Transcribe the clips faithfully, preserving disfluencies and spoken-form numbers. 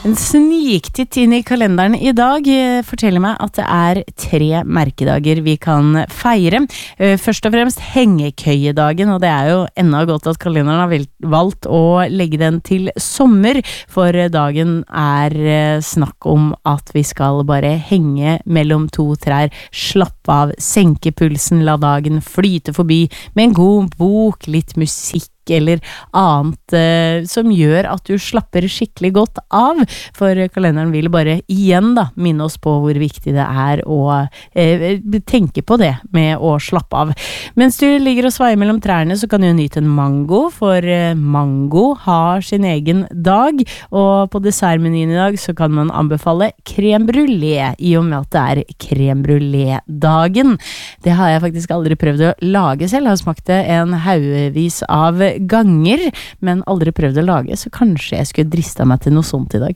En sniktitt inn i kalenderen i dag forteller meg at det er tre merkedager vi kan feire. Først og fremst hengekøyedagen, og det er jo enda godt at kalenderen har valgt å legge den til sommer, for dagen er snakk om at vi skal bare henge mellom to trær, slappe av, senke pulsen, la dagen flyte forbi med en god bok, litt musikk, eller annet eh, som gjør at du slapper skikkelig godt av, for kalenderen vil bare igjen da minne oss på hvor viktig det er å eh, tenke på det med å slappe av. Mens du ligger og sveier mellom trærne, så kan du nyte en mango, for eh, mango har sin egen dag, og på dessertmenyen i dag så kan man anbefale crème brûlée, i og med at det er crème brûlée-dagen. Det har jeg faktisk aldri prøvd å lage selv, jeg har smakt det en haugevis av ganger, men aldri prøvd å lage, så kanskje jeg skulle driste meg til noe sånt i dag.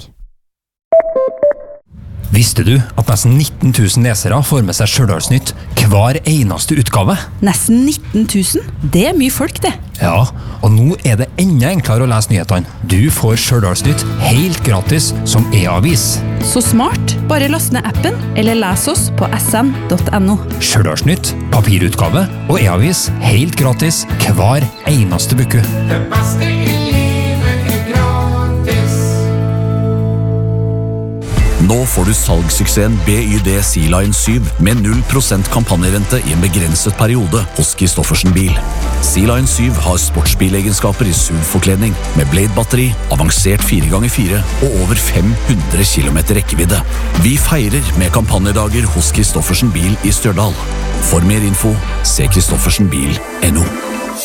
Visste du at nesten nitten tusen lesere får med seg Stjørdalsnytt hver eneste utgave? Nesten nitten tusen? Det er mye folk, det. Ja, og nå er det enda enklere å lese nyhetene. Du får Stjørdalsnytt helt gratis som e-avis. Så smart! Bare last ned appen, eller les oss på s n punktum no. Stjørdalsnytt, papirutgave og e-avis helt gratis hver eneste uke. Det beste i livet er gratis. Nå får du salgssuksessen B Y D Sea-Line syv med null prosent kampanjerente i en begrenset periode hos Kristoffersen Bil. Sea-Line syv har sportsbilegenskaper i S U V-forkledning med Blade-batteri, avansert fire ganger fire og over fem hundre kilometer rekkevidde. Vi feirer med kampanjedager hos Kristoffersen Bil i Stjørdal. For mer info, se kristoffersen bil punktum no.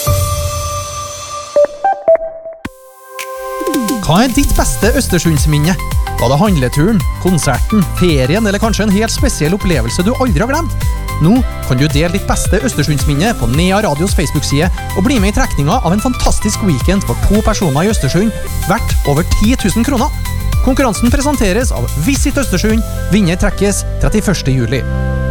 Hva er ditt beste Østersundsminne? Var det handleturen, konserten, ferien eller kanskje en helt spesiell opplevelse du aldri har glemt? Nå kan du dele ditt beste Østersundsminne på Nea Radios Facebook-side og bli med i trekninga av en fantastisk weekend for to personer i Østersund, verdt over ti tusen kroner. Konkurransen presenteres av Visit Østersund, vinner trekkes trettiførste juli.